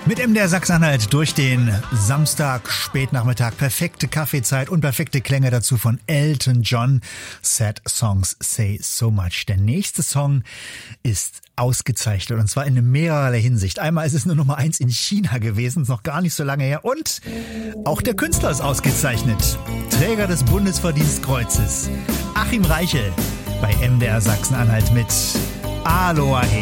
Mit MDR Sachsen-Anhalt durch den Samstag, Spätnachmittag, perfekte Kaffeezeit und perfekte Klänge dazu von Elton John. Sad Songs say so much. Der nächste Song ist ausgezeichnet und zwar in mehrerlei Hinsicht. Einmal ist es nur Nummer 1 in China gewesen, ist noch gar nicht so lange her und auch der Künstler ist ausgezeichnet. Träger des Bundesverdienstkreuzes. Achim Reichel bei MDR Sachsen-Anhalt mit Aloha He.